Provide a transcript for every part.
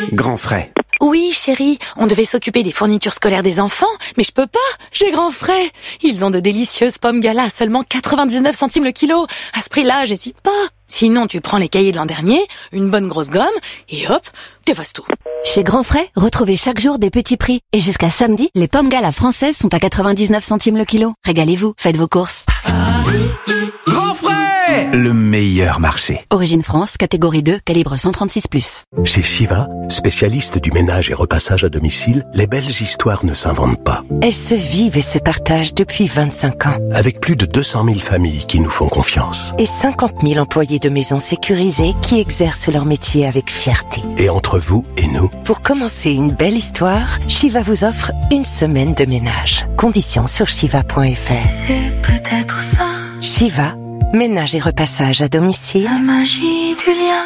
Grand frais. Oui, chérie, on devait s'occuper des fournitures scolaires des enfants, mais je peux pas, j'ai grand frais. Ils ont de délicieuses pommes Gala à seulement 99 centimes le kilo. À ce prix-là, j'hésite pas. Sinon, tu prends les cahiers de l'an dernier, une bonne grosse gomme, et hop, t'effaces tout. Chez Grand Frais, retrouvez chaque jour des petits prix. Et jusqu'à samedi, les pommes Gala françaises sont à 99 centimes le kilo. Régalez-vous, faites vos courses. Grand frais, le meilleur marché. Origine France, catégorie 2, calibre 136+. Chez Shiva, spécialiste du ménage et repassage à domicile, les belles histoires ne s'inventent pas. Elles se vivent et se partagent depuis 25 ans. Avec plus de 200 000 familles qui nous font confiance. Et 50 000 employés de maisons sécurisées qui exercent leur métier avec fierté. Et entre vous et nous, pour commencer une belle histoire, Shiva vous offre une semaine de ménage. Conditions sur shiva.fr. C'est peut-être ça. Shiva, ménage et repassage à domicile. La magie du lien.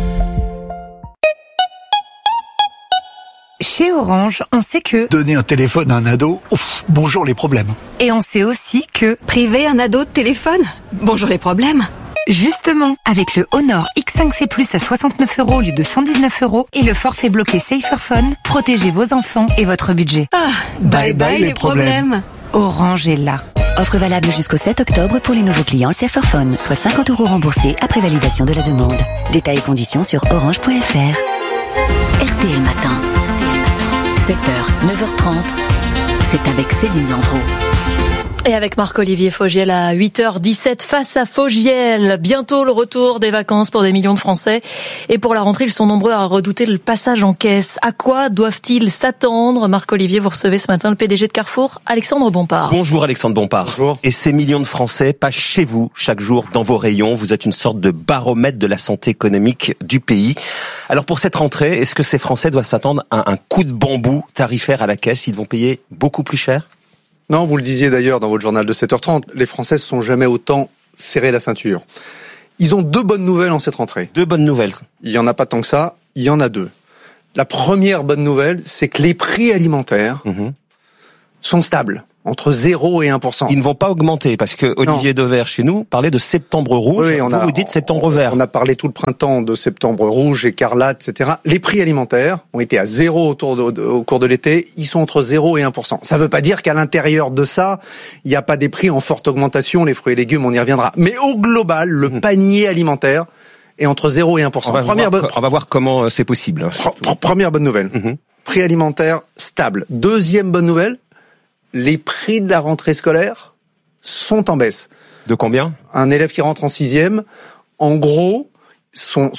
Chez Orange, on sait que donner un téléphone à un ado, bonjour les problèmes. Et on sait aussi que priver un ado de téléphone, bonjour les problèmes. Justement, avec le Honor X5C Plus à 69 € au lieu de 119 € et le forfait bloqué Saferphone, protégez vos enfants et votre budget. Ah, bye bye les problèmes. Orange est là. Offre valable jusqu'au 7 octobre pour les nouveaux clients Saferphone, soit 50 € remboursés après validation de la demande. Détails et conditions sur orange.fr. RTL Matin. 7h, 9h30. C'est avec Céline Landreau. Et avec Marc-Olivier Fogiel à 8h17 face à Fogiel. Bientôt le retour des vacances pour des millions de Français. Et pour la rentrée, ils sont nombreux à redouter le passage en caisse. À quoi doivent-ils s'attendre? Marc-Olivier, vous recevez ce matin le PDG de Carrefour, Alexandre Bompard. Bonjour Alexandre Bompard. Bonjour. Et ces millions de Français passent chez vous chaque jour dans vos rayons. Vous êtes une sorte de baromètre de la santé économique du pays. Alors pour cette rentrée, est-ce que ces Français doivent s'attendre à un coup de bambou tarifaire à la caisse? Ils vont payer beaucoup plus cher? Non, vous le disiez d'ailleurs dans votre journal de 7h30, les Français ne se sont jamais autant serré la ceinture. Ils ont deux bonnes nouvelles en cette rentrée. Deux bonnes nouvelles. Il y en a pas tant que ça, il y en a deux. La première bonne nouvelle, c'est que les prix alimentaires sont stables, entre 0 et 1%. Ils ne vont pas augmenter, parce que Olivier Dever, chez nous, parlait de septembre rouge. Oui, vous dites septembre vert. On a parlé tout le printemps de septembre rouge, écarlate, etc. Les prix alimentaires ont été à 0 au cours de l'été. Ils sont entre 0 et 1%. Ça ne veut pas dire qu'à l'intérieur de ça, il n'y a pas des prix en forte augmentation. Les fruits et légumes, on y reviendra. Mais au global, le panier alimentaire est entre 0 et 1%. On va voir comment c'est possible. Première bonne nouvelle. Prix alimentaire stable. Deuxième bonne nouvelle, les prix de la rentrée scolaire sont en baisse. De combien? Un élève qui rentre en 6e, en gros, son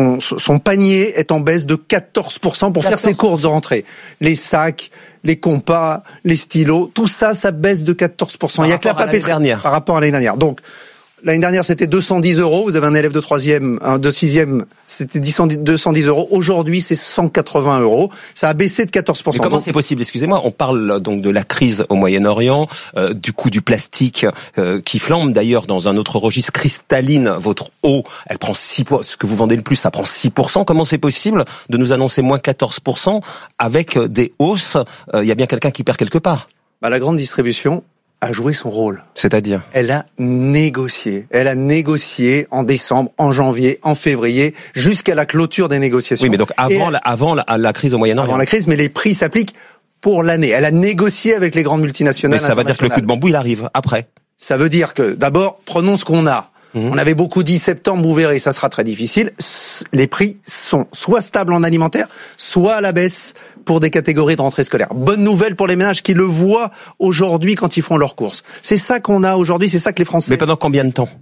panier est en baisse de 14% pour faire ses courses de rentrée. Les sacs, les compas, les stylos, tout ça, ça baisse de 14%. Il y a que la papeterie par rapport à l'année dernière. Donc, l'année dernière, c'était 210 €. Vous avez un élève de 3e, de 6e, c'était 210 €. Aujourd'hui, c'est 180 €. Ça a baissé de 14%. Mais comment c'est possible? Excusez-moi, on parle donc de la crise au Moyen-Orient, du coût du plastique qui flambe. D'ailleurs, dans un autre registre, cristalline, votre eau, elle prend 6%. Ce que vous vendez le plus, ça prend 6%. Comment c'est possible de nous annoncer moins 14% avec des hausses? Il y a bien quelqu'un qui perd quelque part. La grande distribution a joué son rôle. C'est-à-dire? Elle a négocié. Elle a négocié en décembre, en janvier, en février, jusqu'à la clôture des négociations. Oui, mais donc avant la crise au Moyen-Orient. Avant la crise, mais les prix s'appliquent pour l'année. Elle a négocié avec les grandes multinationales. Mais ça veut dire que le coup de bambou, il arrive après. Ça veut dire que, d'abord, prenons ce qu'on a. On avait beaucoup dit septembre, vous verrez, ça sera très difficile. Les prix sont soit stables en alimentaire, soit à la baisse pour des catégories de rentrée scolaire. Bonne nouvelle pour les ménages qui le voient aujourd'hui quand ils font leurs courses. C'est ça qu'on a aujourd'hui, c'est ça que les Français... Mais pendant combien de temps?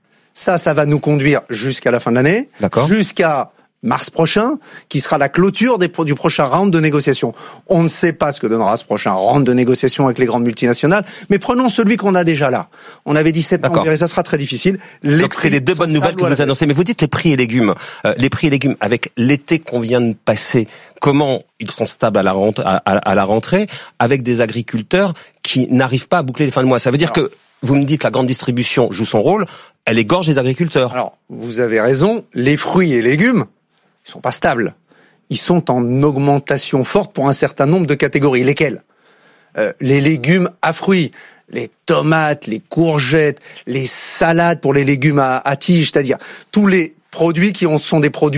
Ça va nous conduire jusqu'à la fin de l'année, jusqu'à mars prochain, qui sera la clôture du prochain round de négociation. On ne sait pas ce que donnera ce prochain round de négociation avec les grandes multinationales, mais prenons celui qu'on a déjà là. On avait dit septembre, et ça sera très difficile. Donc c'est les deux bonnes nouvelles que vous annoncez. Mais vous dites les prix et légumes. Les prix et légumes, avec l'été qu'on vient de passer, comment ils sont stables à la rentrée, avec des agriculteurs qui n'arrivent pas à boucler les fins de mois? Ça veut dire que vous me dites la grande distribution joue son rôle, elle égorge les agriculteurs. Alors, vous avez raison, les fruits et légumes, ils sont pas stables. Ils sont en augmentation forte pour un certain nombre de catégories. Lesquelles? Les légumes à fruits, les tomates, les courgettes, les salades pour les légumes à tige, c'est-à-dire tous les produits qui sont des produits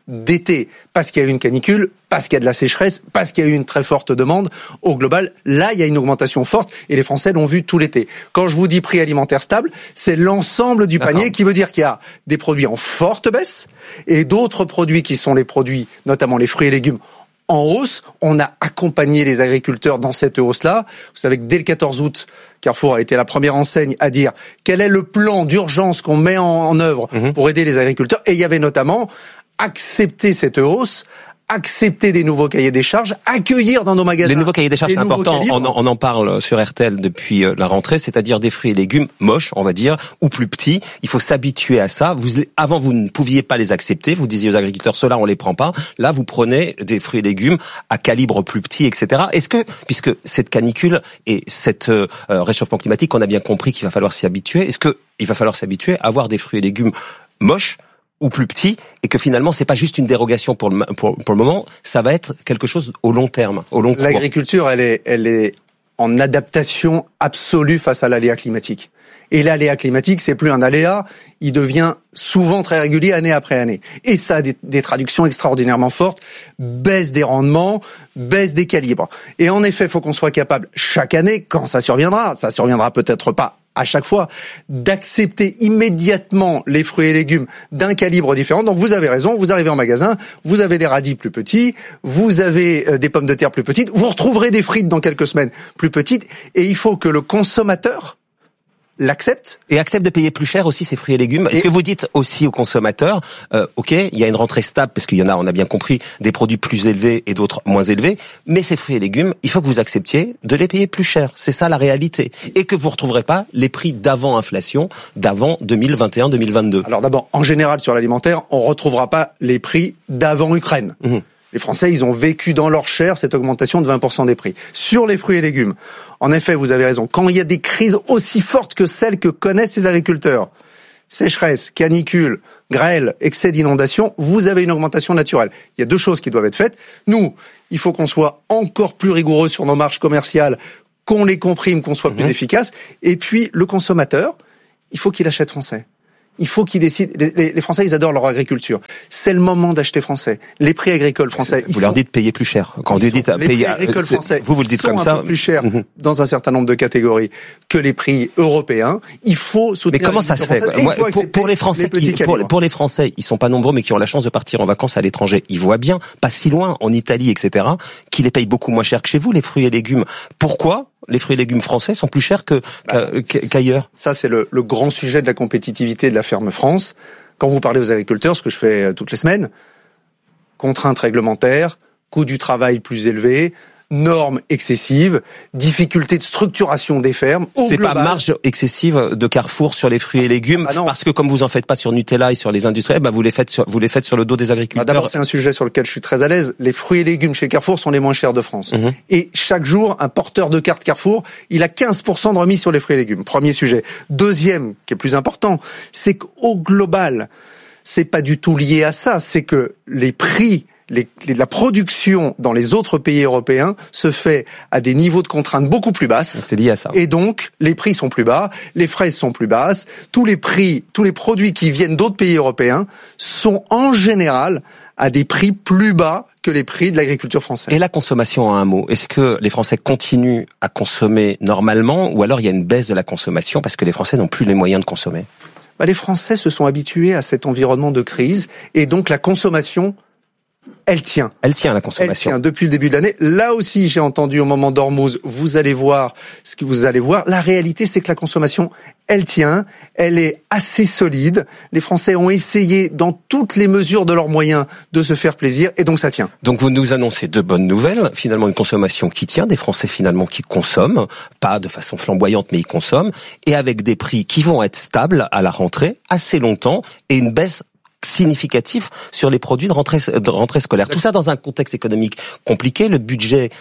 d'été, parce qu'il y a eu une canicule, parce qu'il y a de la sécheresse, parce qu'il y a eu une très forte demande. Au global, là, il y a une augmentation forte et les Français l'ont vu tout l'été. Quand je vous dis prix alimentaire stable, c'est l'ensemble du panier qui veut dire qu'il y a des produits en forte baisse et d'autres produits qui sont les produits, notamment les fruits et légumes, en hausse. On a accompagné les agriculteurs dans cette hausse-là. Vous savez que dès le 14 août, Carrefour a été la première enseigne à dire quel est le plan d'urgence qu'on met en œuvre pour aider les agriculteurs. Et il y avait notamment accepter cette hausse, accepter des nouveaux cahiers des charges, accueillir dans nos magasins. Les nouveaux cahiers des charges, c'est important. On en parle sur RTL depuis la rentrée, c'est-à-dire des fruits et légumes moches, on va dire, ou plus petits. Il faut s'habituer à ça. Avant, vous ne pouviez pas les accepter. Vous disiez aux agriculteurs, ceux-là, on les prend pas. Là, vous prenez des fruits et légumes à calibre plus petit, etc. Est-ce que, puisque cette canicule et cette réchauffement climatique, on a bien compris qu'il va falloir s'y habituer, est-ce que il va falloir s'habituer à avoir des fruits et légumes moches ou plus petit, et que finalement c'est pas juste une dérogation pour le moment, ça va être quelque chose au long terme, au long cours. L'agriculture, elle est en adaptation absolue face à l'aléa climatique. Et l'aléa climatique, c'est plus un aléa, il devient souvent très régulier année après année. Et ça a des traductions extraordinairement fortes, baisse des rendements, baisse des calibres. Et en effet, il faut qu'on soit capable chaque année, quand ça surviendra peut-être pas à chaque fois, d'accepter immédiatement les fruits et légumes d'un calibre différent. Donc vous avez raison, vous arrivez en magasin, vous avez des radis plus petits, vous avez des pommes de terre plus petites, vous retrouverez des frites dans quelques semaines plus petites, et il faut que le consommateur l'accepte. Et accepte de payer plus cher aussi ces fruits et légumes. Est-ce que vous dites aussi aux consommateurs, ok, il y a une rentrée stable, parce qu'il y en a, on a bien compris, des produits plus élevés et d'autres moins élevés, mais ces fruits et légumes, il faut que vous acceptiez de les payer plus cher. C'est ça la réalité. Et que vous retrouverez pas les prix d'avant inflation, d'avant 2021-2022. Alors d'abord, en général, sur l'alimentaire, on retrouvera pas les prix d'avant Ukraine. Les Français, ils ont vécu dans leur chair cette augmentation de 20% des prix. Sur les fruits et légumes, en effet, vous avez raison. Quand il y a des crises aussi fortes que celles que connaissent les agriculteurs, sécheresse, canicule, grêle, excès d'inondation, vous avez une augmentation naturelle. Il y a deux choses qui doivent être faites. Nous, il faut qu'on soit encore plus rigoureux sur nos marges commerciales, qu'on les comprime, qu'on soit plus efficace. Et puis, le consommateur, il faut qu'il achète français. Il faut qu'ils décident. Les Français, ils adorent leur agriculture. C'est le moment d'acheter français. Les prix agricoles français. Vous leur dites payer plus cher. Quand vous dites payer, les prix agricoles français, vous le dites comme ça. Un peu plus cher dans un certain nombre de catégories que les prix européens. Il faut soutenir. Mais comment ça se fait? Pour les Français, pour les Français, ils sont pas nombreux, mais qui ont la chance de partir en vacances à l'étranger, ils voient bien, pas si loin, en Italie, etc., qu'ils les payent beaucoup moins cher que chez vous, les fruits et légumes. Pourquoi les fruits et légumes français sont plus chers qu'ailleurs? Ça, c'est le grand sujet de la compétitivité de la ferme France. Quand vous parlez aux agriculteurs, ce que je fais toutes les semaines, contraintes réglementaires, coût du travail plus élevé, normes excessives, difficultés de structuration des fermes. C'est pas marge excessive de Carrefour sur les fruits et légumes, parce que comme vous en faites pas sur Nutella et sur les industriels, vous les faites sur le dos des agriculteurs. D'abord, c'est un sujet sur lequel je suis très à l'aise. Les fruits et légumes chez Carrefour sont les moins chers de France. Et chaque jour, un porteur de carte Carrefour, il a 15% de remise sur les fruits et légumes. Premier sujet. Deuxième, qui est plus important, c'est qu'au global, c'est pas du tout lié à ça. C'est que les prix, la production dans les autres pays européens se fait à des niveaux de contraintes beaucoup plus basses. C'est lié à ça. Et donc, les prix sont plus bas, les fraises sont plus basses, tous les produits qui viennent d'autres pays européens sont en général à des prix plus bas que les prix de l'agriculture française. Et la consommation en un mot, est-ce que les Français continuent à consommer normalement, ou alors il y a une baisse de la consommation parce que les Français n'ont plus les moyens de consommer? Les Français se sont habitués à cet environnement de crise, et donc la consommation, elle tient. Elle tient, la consommation. Elle tient depuis le début de l'année. Là aussi, j'ai entendu au moment d'Ormuz, vous allez voir ce que vous allez voir. La réalité, c'est que la consommation, elle tient. Elle est assez solide. Les Français ont essayé, dans toutes les mesures de leurs moyens, de se faire plaisir, et donc ça tient. Donc vous nous annoncez deux bonnes nouvelles. Finalement, une consommation qui tient, des Français finalement qui consomment, pas de façon flamboyante, mais ils consomment, et avec des prix qui vont être stables à la rentrée, assez longtemps, et une baisse significatif sur les produits de rentrée scolaire. Tout ça dans un contexte économique compliqué. Le budget,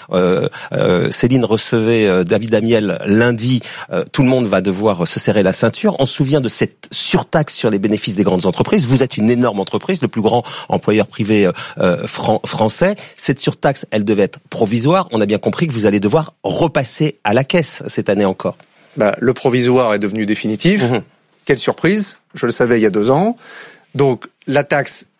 Céline recevait David Amiel lundi. Tout le monde va devoir se serrer la ceinture. On se souvient de cette surtaxe sur les bénéfices des grandes entreprises. Vous êtes une énorme entreprise, le plus grand employeur privé français. Cette surtaxe, elle devait être provisoire. On a bien compris que vous allez devoir repasser à la caisse cette année encore. Le provisoire est devenu définitif. Quelle surprise. Je le savais il y a 2 ans. Donc, la taxe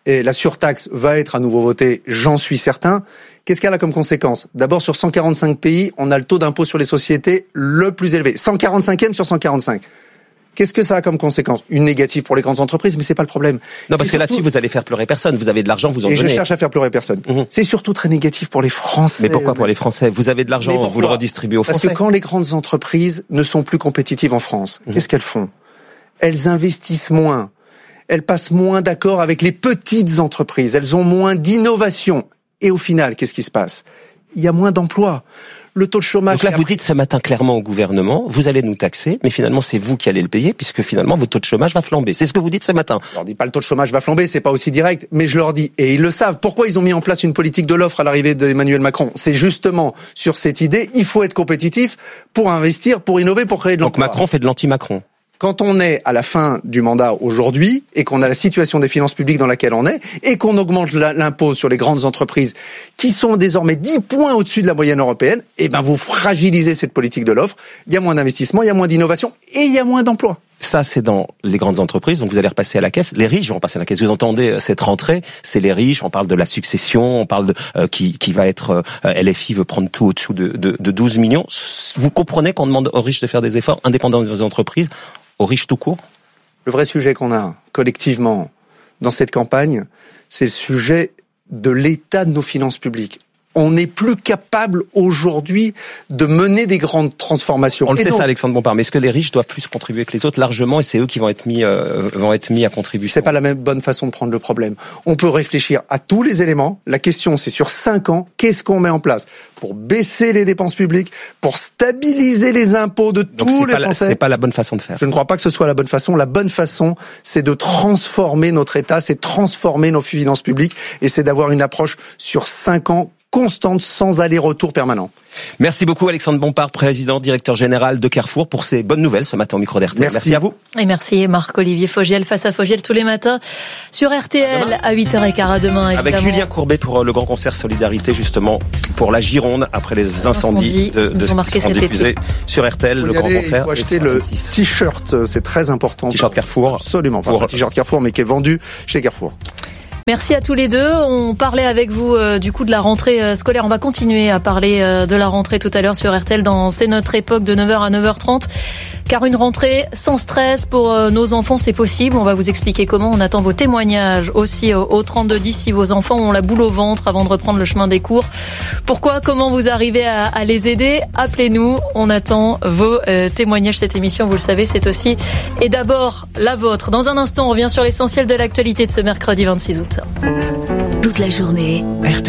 et la surtaxe va être à nouveau votée, j'en suis certain. Qu'est-ce qu'elle a comme conséquence? D'abord, sur 145 pays, on a le taux d'impôt sur les sociétés le plus élevé. 145e sur 145. Qu'est-ce que ça a comme conséquence? Une négative pour les grandes entreprises, mais c'est pas le problème. Non, parce que là-dessus, vous allez faire pleurer personne. Vous avez de l'argent, vous en donnez. Et je cherche à faire pleurer personne. C'est surtout très négatif pour les Français. Mais pourquoi pour les Français? Vous avez de l'argent, vous le redistribuez aux Français. Parce que quand les grandes entreprises ne sont plus compétitives en France, qu'est-ce qu'elles font? Elles investissent moins. Elles passent moins d'accord avec les petites entreprises. Elles ont moins d'innovation. Et au final, qu'est-ce qui se passe? Il y a moins d'emplois. Le taux de chômage... Donc là, vous dites ce matin clairement au gouvernement, vous allez nous taxer, mais finalement, c'est vous qui allez le payer, puisque finalement, votre taux de chômage va flamber. C'est ce que vous dites ce matin. Je leur dis pas le taux de chômage va flamber, c'est pas aussi direct, mais je leur dis, et ils le savent, pourquoi ils ont mis en place une politique de l'offre à l'arrivée d'Emmanuel Macron? C'est justement sur cette idée, il faut être compétitif pour investir, pour innover, pour créer de l'emploi. Donc Macron fait de l'anti-Macron. Quand on est à la fin du mandat aujourd'hui et qu'on a la situation des finances publiques dans laquelle on est et qu'on augmente l'impôt sur les grandes entreprises qui sont désormais 10 points au-dessus de la moyenne européenne, eh ben vous fragilisez cette politique de l'offre. Il y a moins d'investissement, il y a moins d'innovation et il y a moins d'emplois. Ça, c'est dans les grandes entreprises, donc vous allez repasser à la caisse. Les riches vont passer à la caisse. Vous entendez cette rentrée, c'est les riches, on parle de la succession, on parle de qui va être... LFI veut prendre tout au-dessous de 12 millions. Vous comprenez qu'on demande aux riches de faire des efforts indépendants des entreprises, aux riches tout court? Le vrai sujet qu'on a collectivement dans cette campagne, c'est le sujet de l'état de nos finances publiques. On n'est plus capable aujourd'hui de mener des grandes transformations. On le sait, ça, Alexandre Bompard. Mais est-ce que les riches doivent plus contribuer que les autres largement, et c'est eux qui vont être mis à contribution? C'est pas la même bonne façon de prendre le problème. On peut réfléchir à tous les éléments. La question, c'est sur 5 ans, qu'est-ce qu'on met en place pour baisser les dépenses publiques, pour stabiliser les impôts de tous les Français? C'est pas la bonne façon de faire. Je ne crois pas que ce soit la bonne façon. La bonne façon, c'est de transformer notre État, c'est de transformer nos finances publiques, et c'est d'avoir une approche sur 5 ans constante, sans aller-retour permanent. Merci beaucoup Alexandre Bompard, président, directeur général de Carrefour, pour ces bonnes nouvelles ce matin au micro d'RTL. Merci à vous. Et merci Marc-Olivier Fogiel, face à Fogiel tous les matins sur RTL à 8h15. À demain, évidemment. Avec Julien Courbet pour le grand concert Solidarité, justement, pour la Gironde, après les incendies nous ont marqué cet été. Sur RTL, le grand concert. Il faut acheter le t-shirt, c'est très important. T-shirt Carrefour. Absolument, pas le t-shirt Carrefour, mais qui est vendu chez Carrefour. Merci à tous les deux. On parlait avec vous du coup de la rentrée scolaire. On va continuer à parler de la rentrée tout à l'heure sur RTL dans C'est notre époque de 9h à 9h30. Car une rentrée sans stress pour nos enfants, c'est possible. On va vous expliquer comment. On attend vos témoignages aussi au 3210 si vos enfants ont la boule au ventre avant de reprendre le chemin des cours. Pourquoi, comment vous arrivez à les aider? Appelez-nous. On attend vos témoignages. Cette émission, vous le savez, c'est aussi et d'abord la vôtre. Dans un instant, on revient sur l'essentiel de l'actualité de ce mercredi 26 août. Toute la journée,